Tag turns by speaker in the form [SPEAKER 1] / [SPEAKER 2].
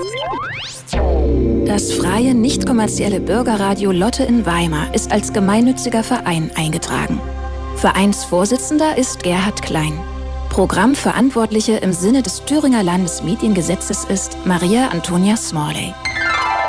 [SPEAKER 1] Das freie, nicht kommerzielle Bürgerradio Lotte in Weimar ist als gemeinnütziger Verein eingetragen. Vereinsvorsitzender ist Gerhard Klein. Programmverantwortliche im Sinne des Thüringer Landesmediengesetzes ist Maria Antonia Smalley.